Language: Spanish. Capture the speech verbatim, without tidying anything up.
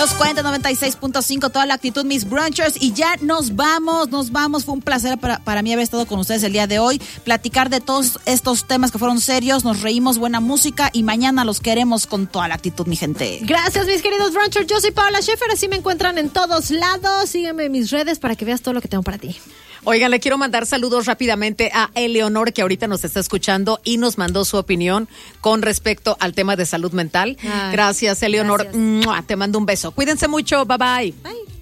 Los cuarenta noventa y seis punto cinco, toda la actitud, mis brunchers. Y ya nos vamos, nos vamos. Fue un placer para, para mí haber estado con ustedes el día de hoy. Platicar de todos estos temas que fueron serios. Nos reímos, buena música. Y mañana los queremos con toda la actitud, mi gente. Gracias, mis queridos brunchers. Yo soy Paola Schaefer. Así me encuentran en todos lados. Sígueme en mis redes para que veas todo lo que tengo para ti. Oigan, le quiero mandar saludos rápidamente a Eleonor, que ahorita nos está escuchando y nos mandó su opinión con respecto al tema de salud mental. Ay, gracias, Eleonor. Gracias. Te mando un beso. Cuídense mucho. Bye, bye. Bye.